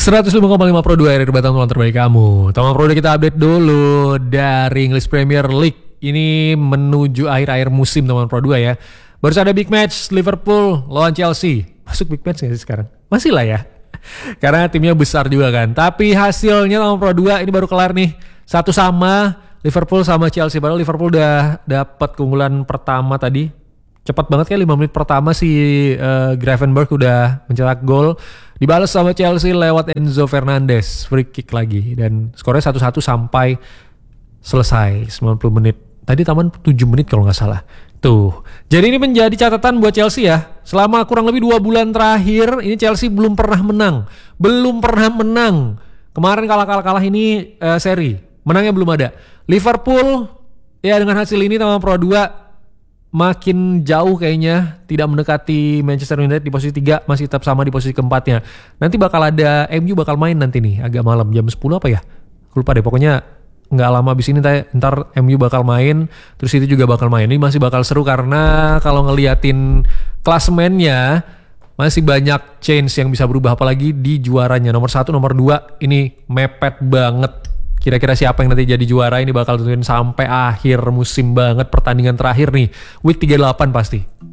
105,5 Pro 2 RRI Batam, teman terbaik kamu. Teman Pro 2, kita update dulu dari English Premier League. Ini menuju akhir-akhir musim teman Pro 2 ya. Baru ada big match Liverpool lawan Chelsea. Masuk big match gak sih sekarang? Masih lah ya. Karena timnya besar juga kan. Tapi hasilnya teman Pro 2 ini baru kelar nih. 1-1 Liverpool sama Chelsea. Padahal Liverpool udah dapat keunggulan pertama tadi. Cepat banget ya, 5 menit pertama si Gravenberch udah mencetak gol. Dibalas sama Chelsea lewat Enzo Fernandez, free kick lagi. Dan skornya 1-1 sampai selesai 90 menit. Tadi taman 7 menit kalau gak salah. Tuh. Jadi ini menjadi catatan buat Chelsea ya. Selama kurang lebih 2 bulan terakhir, ini Chelsea belum pernah menang. Kemarin kalah ini seri. Menangnya belum ada. Liverpool ya dengan hasil ini teman Pro 2 makin jauh kayaknya, tidak mendekati Manchester United di posisi 3, masih tetap sama di posisi keempatnya. Nanti bakal ada MU bakal main nanti nih agak malam jam 10 apa ya? Aku lupa deh, pokoknya nggak lama abis ini ntar MU bakal main, terus itu juga bakal main. Ini masih bakal seru karena kalau ngeliatin klasemennya masih banyak change yang bisa berubah, apalagi di juaranya. Nomor 1, nomor 2 ini mepet banget. Kira-kira siapa yang nanti jadi juara ini bakal tentuin sampai akhir musim banget, pertandingan terakhir nih. Week 38 pasti.